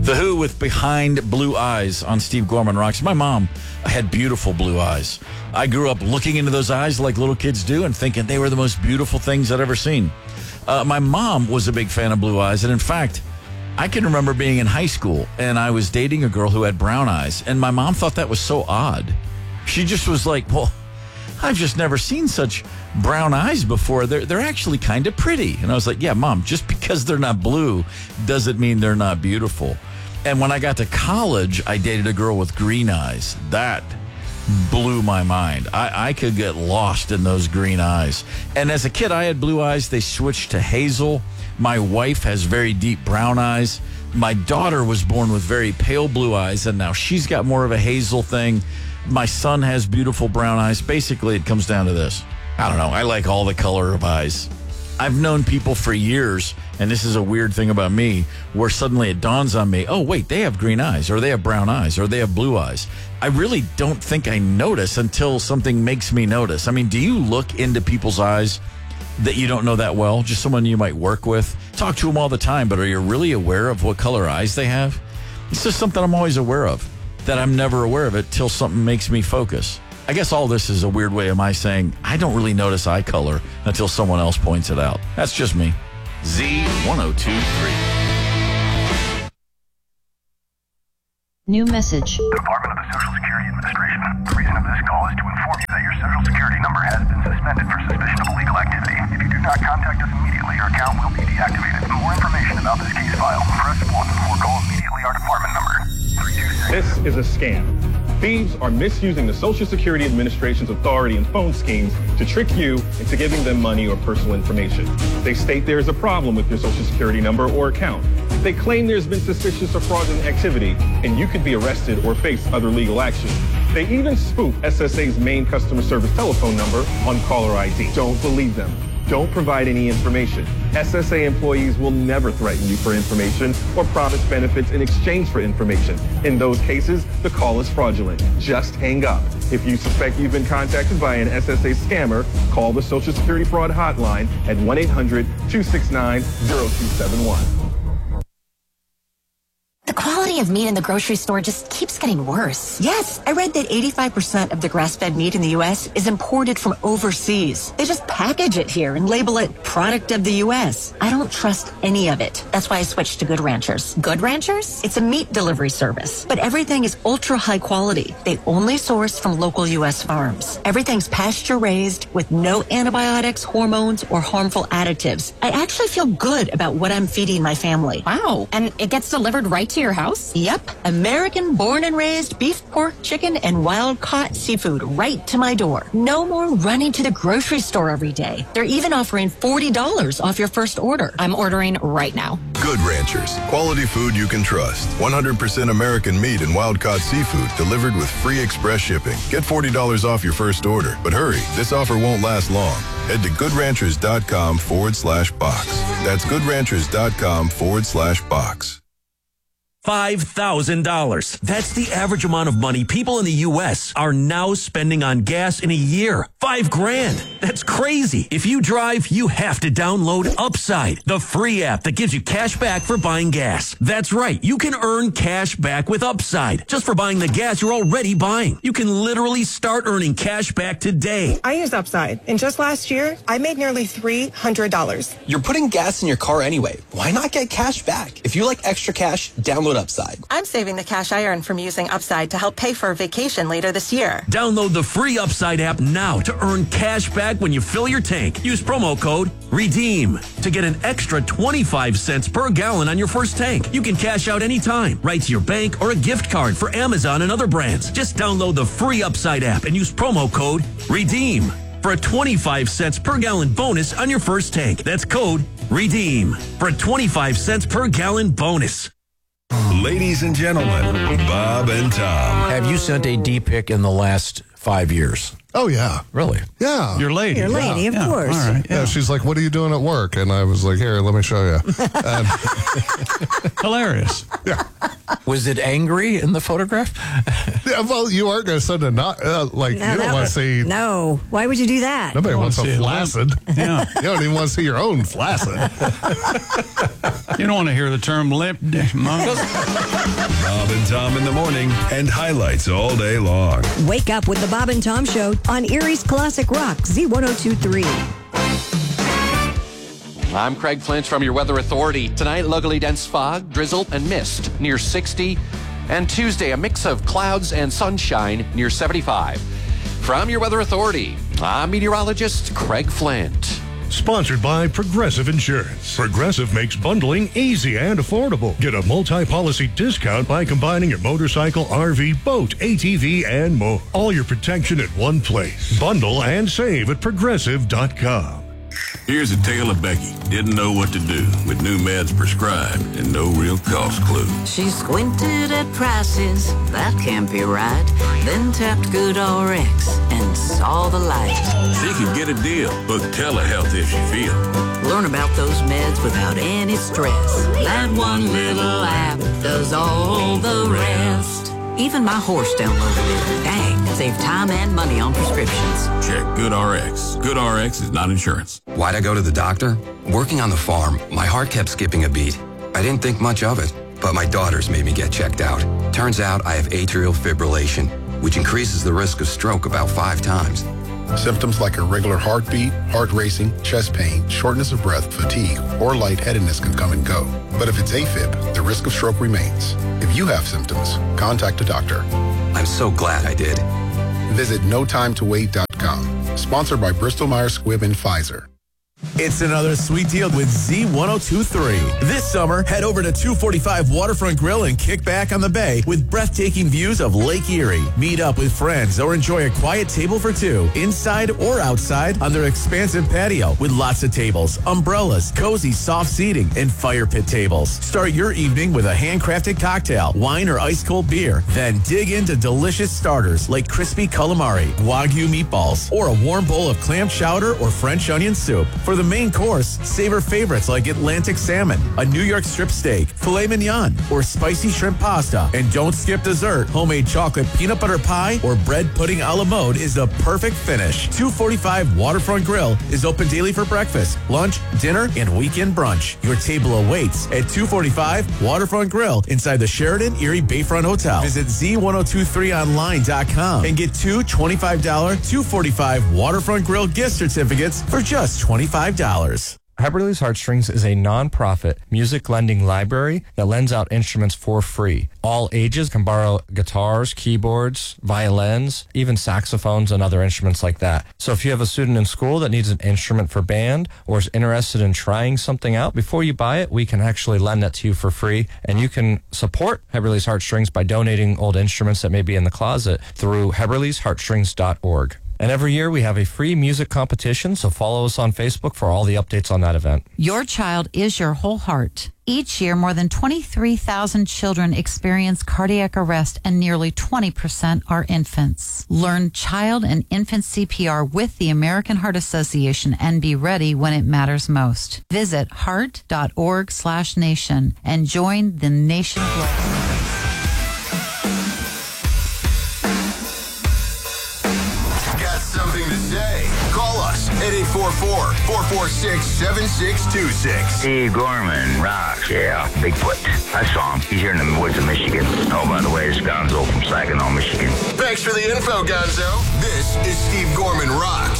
The Who with Behind Blue Eyes on Steve Gorman Rocks. My mom had beautiful blue eyes. I grew up looking into those eyes like little kids do and thinking they were the most beautiful things I'd ever seen. My mom was a big fan of blue eyes, and in fact, I can remember being in high school and I was dating a girl who had brown eyes, and my mom thought that was so odd. She just was like, well, I've just never seen such brown eyes before. They're actually kind of pretty. And I was like, yeah, Mom, just because they're not blue doesn't mean they're not beautiful. And when I got to college, I dated a girl with green eyes. That blew my mind. I could get lost in those green eyes. And as a kid, I had blue eyes. They switched to hazel. My wife has very deep brown eyes. My daughter was born with very pale blue eyes, and now she's got more of a hazel thing. My son has beautiful brown eyes. Basically, it comes down to this. I don't know. I like all the color of eyes. I've known people for years, and this is a weird thing about me, where suddenly it dawns on me, oh, wait, they have green eyes, or they have brown eyes, or they have blue eyes. I really don't think I notice until something makes me notice. I mean, do you look into people's eyes that you don't know that well? Just someone you might work with? Talk to them all the time, but are you really aware of what color eyes they have? It's just something I'm always aware of, that I'm never aware of it till something makes me focus. I guess all this is a weird way of my saying I don't really notice eye color until someone else points it out. That's just me. Z1023. New message. Department of the Social Security Administration. The reason of this call is to inform you that your Social Security number has been suspended for suspicion of illegal activity. If you do not contact us immediately, your account will be deactivated. For more information about this case file, press 1 or call immediately our department number. 326. This is a scam. Thieves are misusing the Social Security Administration's authority and phone schemes to trick you into giving them money or personal information. They state there is a problem with your Social Security number or account. They claim there's been suspicious or fraudulent activity, and you could be arrested or face other legal action. They even spoof SSA's main customer service telephone number on caller ID. Don't believe them. Don't provide any information. SSA employees will never threaten you for information or promise benefits in exchange for information. In those cases, the call is fraudulent. Just hang up. If you suspect you've been contacted by an SSA scammer, call the Social Security Fraud Hotline at 1-800-269-0271. The quality of meat in the grocery store just keeps getting worse. Yes, I read that 85% of the grass-fed meat in the U.S. is imported from overseas. They just package it here and label it product of the U.S. I don't trust any of it. That's why I switched to Good Ranchers. Good Ranchers? It's a meat delivery service, but everything is ultra high quality. They only source from local U.S. farms. Everything's pasture-raised with no antibiotics, hormones, or harmful additives. I actually feel good about what I'm feeding my family. Wow. And it gets delivered right to your house? Yep. American born and raised beef, pork, chicken, and wild-caught seafood right to my door. No more running to the grocery store every day. They're even offering $40 off your first order. I'm ordering right now. Good Ranchers. Quality food you can trust. 100% American meat and wild-caught seafood delivered with free express shipping. Get $40 off your first order. But hurry, this offer won't last long. Head to goodranchers.com/box. That's goodranchers.com/box. $5,000. That's the average amount of money people in the U.S. are now spending on gas in a year. $5,000. That's crazy. If you drive, you have to download Upside, the free app that gives you cash back for buying gas. That's right. You can earn cash back with Upside just for buying the gas you're already buying. You can literally start earning cash back today. I use Upside, and just last year, I made nearly $300. You're putting gas in your car anyway. Why not get cash back? If you like extra cash, download Upside. I'm saving the cash I earn from using Upside to help pay for a vacation later this year. Download the free Upside app now to earn cash back when you fill your tank. Use promo code REDEEM to get an extra 25 cents per gallon on your first tank. You can cash out anytime, right to your bank or a gift card for Amazon and other brands. Just download the free Upside app and use promo code REDEEM for a 25 cents per gallon bonus on your first tank. That's code REDEEM for a 25 cents per gallon bonus. Ladies and gentlemen, Bob and Tom. Have you sent a D-pic in the last 5 years? Oh, yeah. Really? Yeah. Your lady. Your lady, of course. All right, Yeah, she's like, what are you doing at work? And I was like, here, let me show you. And Hilarious. yeah. Was it angry in the photograph? Yeah, well, you aren't going to send a you don't want to see. No, why would you do that? Nobody wants a flaccid. Yeah. You don't even want to see your own flaccid. You don't want to hear the term limp. Rob and Tom in the morning and highlights all day long. Wake up with the Bob and Tom Show on Erie's Classic Rock, Z102.3. I'm Craig Flint from your Weather Authority. Tonight, locally dense fog, drizzle, and mist near 60. And Tuesday, a mix of clouds and sunshine near 75. From your Weather Authority, I'm meteorologist Craig Flint. Sponsored by Progressive Insurance. Progressive makes bundling easy and affordable. Get a multi-policy discount by combining your motorcycle, RV, boat, ATV, and more. All your protection at one place. Bundle and save at Progressive.com. Here's a tale of Becky. Didn't know what to do with new meds prescribed and no real cost clue. She squinted at prices, that can't be right. Then tapped GoodRx and saw the light. She could get a deal, book telehealth if she feels. Learn about those meds without any stress. That one little app does all the rest. Even my horse downloaded it. Dang, save time and money on prescriptions. Check GoodRx. GoodRx is not insurance. Why'd I go to the doctor? Working on the farm, my heart kept skipping a beat. I didn't think much of it, but my daughters made me get checked out. Turns out I have atrial fibrillation, which increases the risk of stroke about 5 times. Symptoms like irregular heartbeat, heart racing, chest pain, shortness of breath, fatigue, or lightheadedness can come and go. But if it's AFib, the risk of stroke remains. If you have symptoms, contact a doctor. I'm so glad I did. Visit notimetowait.com. Sponsored by Bristol-Myers Squibb and Pfizer. It's another sweet deal with Z102.3. This summer, head over to 245 Waterfront Grill and kick back on the bay with breathtaking views of Lake Erie. Meet up with friends or enjoy a quiet table for two, inside or outside on their expansive patio with lots of tables, umbrellas, cozy soft seating, and fire pit tables. Start your evening with a handcrafted cocktail, wine or ice-cold beer. Then dig into delicious starters like crispy calamari, Wagyu meatballs, or a warm bowl of clam chowder or French onion soup. For the main course, savor favorites like Atlantic salmon, a New York strip steak, filet mignon, or spicy shrimp pasta. And don't skip dessert. Homemade chocolate peanut butter pie or bread pudding a la mode is the perfect finish. 245 Waterfront Grill is open daily for breakfast, lunch, dinner, and weekend brunch. Your table awaits at 245 Waterfront Grill inside the Sheraton Erie Bayfront Hotel. Visit Z1023online.com and get 2 $25 245 Waterfront Grill gift certificates for just $25. Heberly's Heartstrings is a non-profit music lending library that lends out instruments for free. All ages can borrow guitars, keyboards, violins, even saxophones and other instruments like that. So if you have a student in school that needs an instrument for band or is interested in trying something out, before you buy it, we can actually lend that to you for free. And you can support Heberly's Heartstrings by donating old instruments that may be in the closet through Heberly'sHeartstrings.org. And every year we have a free music competition, so follow us on Facebook for all the updates on that event. Your child is your whole heart. Each year, more than 23,000 children experience cardiac arrest, and nearly 20% are infants. Learn child and infant CPR with the American Heart Association and be ready when it matters most. Visit heart.org/nation and join the nation global. Something to say? Call us at 844-446-7626. Steve Gorman rocks. Yeah, Bigfoot. I saw him. He's here in the woods of Michigan. Oh, by the way, it's Gonzo from Saginaw, Michigan. Thanks for the info, Gonzo. This is Steve Gorman Rocks.